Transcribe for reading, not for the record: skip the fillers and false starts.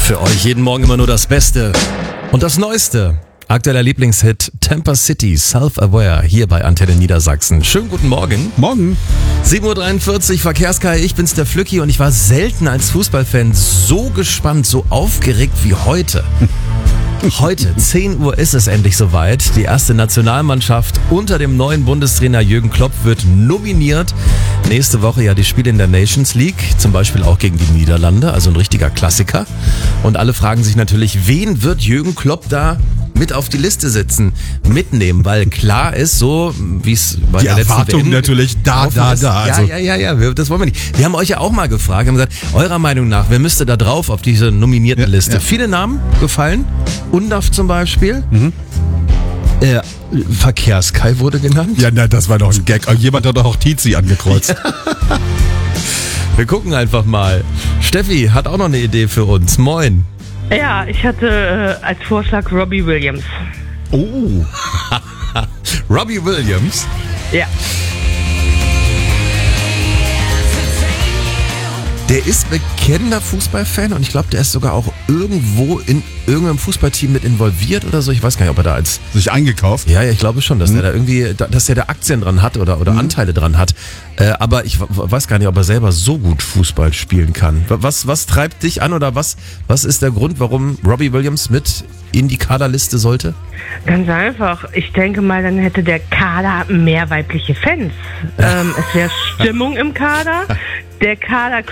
Für euch jeden Morgen immer nur das Beste und das Neueste. Aktueller Lieblingshit Tampa City, Self-Aware, hier bei Antenne Niedersachsen. Schönen guten Morgen. Morgen. 7.43 Uhr, Verkehrskai, ich bin's der Flücki und ich war selten als Fußballfan so gespannt, so aufgeregt wie heute. Heute, 10 Uhr ist es endlich soweit. Die erste Nationalmannschaft unter dem neuen Bundestrainer Jürgen Klopp wird nominiert. Nächste Woche ja die Spiele in der Nations League, zum Beispiel auch gegen die Niederlande, also ein richtiger Klassiker. Und alle fragen sich natürlich, wen wird Jürgen Klopp da mit auf die Liste setzen, mitnehmen, weil klar ist, so wie es bei Die der letzten Erwartung WM natürlich da. Also, Ja, das wollen wir nicht. Wir haben euch ja auch mal gefragt, haben gesagt, eurer Meinung nach, wer müsste da drauf auf diese nominierten Liste? Ja. Viele Namen gefallen, Undaf zum Beispiel. Verkehrskai wurde genannt. Ja, na, das war doch ein Gag. Jemand hat doch auch Tizi angekreuzt. Wir gucken einfach mal. Steffi hat auch noch eine Idee für uns. Moin. Ja, ich hatte als Vorschlag Robbie Williams. Oh. Robbie Williams. Ja. Der ist bekennender Fußballfan und ich glaube, der ist sogar auch irgendwo in irgendeinem Fußballteam mit involviert oder so. Ich weiß gar nicht, ob er da als... Sich eingekauft? Ja, ich glaube schon, dass der da irgendwie, dass der da Aktien dran hat oder Anteile dran hat. Aber ich weiß gar nicht, ob er selber so gut Fußball spielen kann. Was treibt dich an oder was ist der Grund, warum Robbie Williams mit in die Kaderliste sollte? Ganz einfach. Ich denke mal, dann hätte der Kader mehr weibliche Fans. Es wäre Stimmung im Kader. Der Kader